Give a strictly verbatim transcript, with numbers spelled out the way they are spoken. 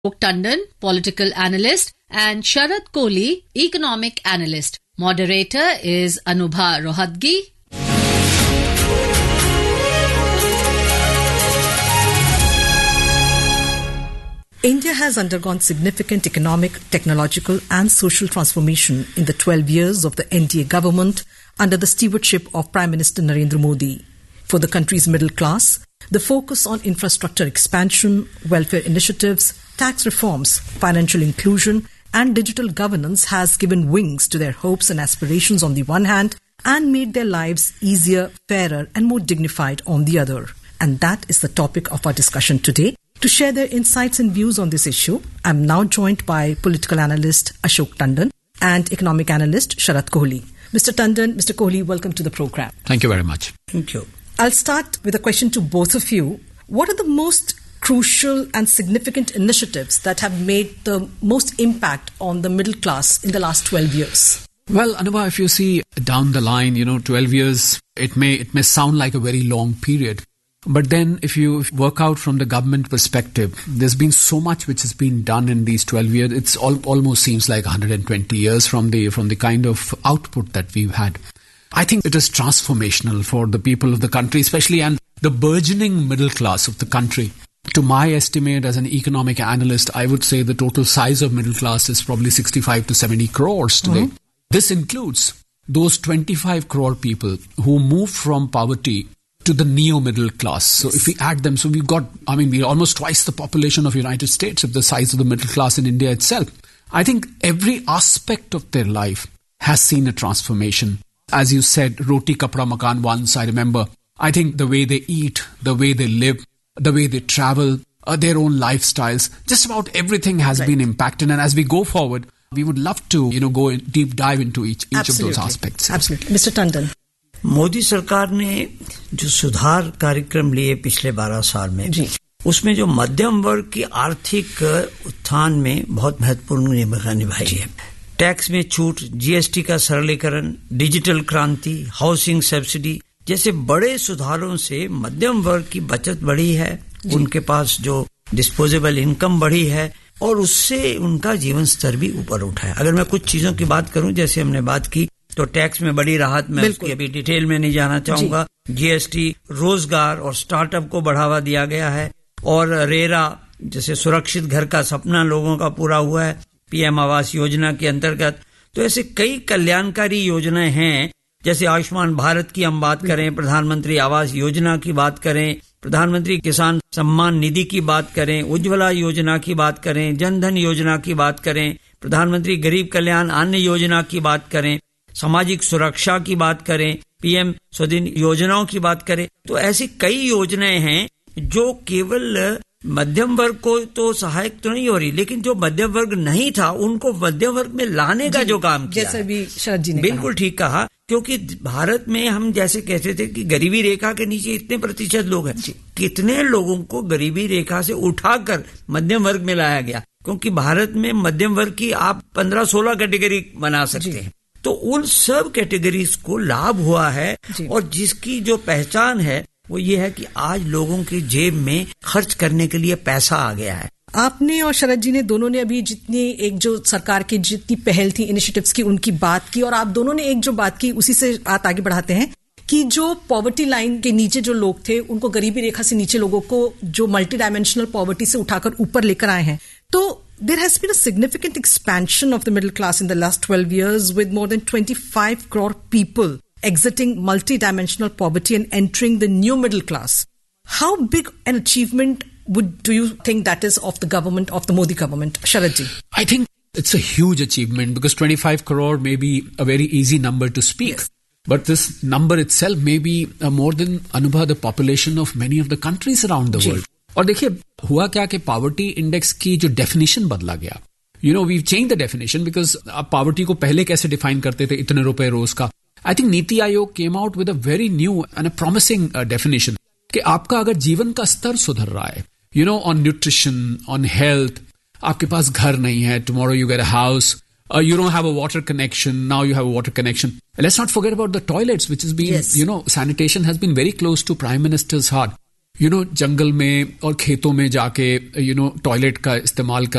Ashok Tandon, political analyst, and Sharad Kohli, economic analyst. Moderator is Anubha Rohatgi. India has undergone significant economic, technological and social transformation in the twelve years of the N D A government under the stewardship of Prime Minister Narendra Modi. For the country's middle class, the focus on infrastructure expansion, welfare initiatives, tax reforms, financial inclusion and digital governance has given wings to their hopes and aspirations on the one hand and made their lives easier, fairer and more dignified on the other. And that is the topic of our discussion today. To share their insights and views on this issue, I'm now joined by political analyst Ashok Tandon and economic analyst Sharad Kohli. Mister Tandon, Mister Kohli, welcome to the program. Thank you very much. Thank you. I'll start with a question to both of you. What are the most crucial and significant initiatives that have made the most impact on the middle class in the last twelve years? Well, Anubha, if you see down the line, you know, twelve years, it may it may sound like a very long period. But then if you work out from the government perspective, there's been so much which has been done in these twelve years. It's all, almost seems like one hundred twenty years from the from the kind of output that we've had. I think it is transformational for the people of the country, especially and the burgeoning middle class of the country. To my estimate as an economic analyst, I would say the total size of middle class is probably sixty-five to seventy crores today. Mm-hmm. This includes those twenty-five crore people who moved from poverty to the neo-middle class. So yes. If we add them, so we've got, I mean, we're almost twice the population of United States of the size of the middle class in India itself. I think every aspect of their life has seen a transformation. As you said, roti kapda makan once, I remember. I think the way they eat, the way they live, the way they travel, uh, their own lifestyles, just about everything has right. been impacted. And as we go forward, we would love to, you know, go in deep dive into each, each of those aspects. Absolutely. Mister Tandon. Modi सरकार ने जो सुधार कार्यक्रम लिए पिछले बारह साल में उसमें जो मध्यम वर्ग की आर्थिक उत्थान में बहुत महत्वपूर्ण भूमिका निभाई है. टैक्स में छूट, जीएसटी का सरलीकरण, डिजिटल क्रांति, हाउसिंग सब्सिडी जैसे बड़े सुधारों से मध्यम वर्ग की बचत बढ़ी है, उनके पास जो डिस्पोजेबल इनकम बढ़ी है और उससे उनका जीवन स्तर भी ऊपर उठा है. अगर मैं कुछ चीजों की बात करूं, जैसे हमने बात की तो टैक्स में बड़ी राहत, मैं उसकी अभी डिटेल में नहीं जाना चाहूंगा. जीएसटी, रोजगार और स्टार्टअप को बढ़ावा दिया गया है और रेरा जैसे सुरक्षित घर का सपना लोगों का पूरा हुआ है पीएम आवास योजना के अंतर्गत. तो ऐसे कई कल्याणकारी योजनाएं हैं, जैसे आयुष्मान भारत की हम बात करें, प्रधानमंत्री आवास योजना की बात करें, प्रधानमंत्री किसान सम्मान निधि की बात करें, उज्ज्वला योजना की बात करें, जनधन योजना की बात करें, प्रधानमंत्री गरीब कल्याण अन्न योजना की बात करें, सामाजिक सुरक्षा की बात करें, पीएम स्वनिधि योजनाओं की बात करें. तो ऐसी कई योजनाएं हैं जो केवल मध्यम वर्ग को तो सहायक तो नहीं हो रही, लेकिन जो मध्यम वर्ग नहीं था उनको मध्यम वर्ग में लाने का जो काम किया, जैसे भी शरद जी ने बिल्कुल ठीक कहा. क्योंकि भारत में हम जैसे कहते थे कि गरीबी रेखा के नीचे इतने प्रतिशत लोग हैं, कितने लोगों को गरीबी रेखा से उठाकर मध्यम वर्ग में लाया गया. क्योंकि भारत में मध्यम वर्ग की आप पंद्रह सोलह कैटेगरी बना सकते हैं. तो उन सब कैटेगरीज को लाभ हुआ है और जिसकी जो पहचान है वो ये है कि आज लोगों की जेब में खर्च करने के लिए पैसा आ गया है. आपने और शरद जी ने दोनों ने अभी जितनी एक जो सरकार की जितनी पहल थी इनिशिएटिव्स की उनकी बात की, और आप दोनों ने एक जो बात की उसी से बात आगे बढ़ाते हैं कि जो पॉवर्टी लाइन के नीचे जो लोग थे उनको, गरीबी रेखा से नीचे लोगों को जो मल्टी डायमेंशनल पॉवर्टी से उठाकर ऊपर लेकर आए हैं. तो there has been a significant expansion of the middle class in the last twelve years, with more than twenty-five crore people exiting multi-dimensional poverty and entering the new middle class. How big an achievement would do you think that is of the government, of the Modi government? Sharad ji. I think it's a huge achievement because twenty-five crore may be a very easy number to speak. Yes. But this number itself may be uh, more than, Anubha, the population of many of the countries around the world. और देखिए हुआ क्या कि poverty index की जो definition बदला गया. You know we change the definition because आप पावर्टी को पहले कैसे डिफाइन करते थे, इतने रुपए रोज का. I think NITI Aayog came out with a very new and a promising definition कि आपका अगर जीवन का स्तर सुधर रहा है, you know on nutrition, on health, आपके पास घर नहीं है, tomorrow you get a house, you don't have a water connection, now you have a water connection. Let's not forget about the toilets, which has been, yes. you know, sanitation has been very close to Prime Minister's heart. You know जंगल में और खेतों में जाके you know toilet का इस्तेमाल कर